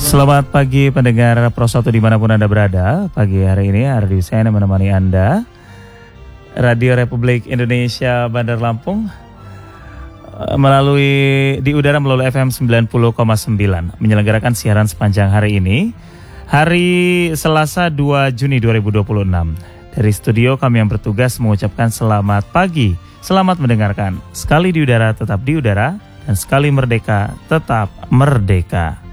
Selamat pagi pendengar Pro 1 dimanapun Anda berada. Pagi hari ini Ardi Hussein menemani Anda. Radio Republik Indonesia Bandar Lampung di udara melalui FM 90,9 menyelenggarakan siaran sepanjang hari ini. Hari Selasa 2 Juni 2026. Dari studio kami yang bertugas mengucapkan selamat pagi. Selamat mendengarkan. Sekali di udara tetap di udara, dan sekali merdeka tetap merdeka.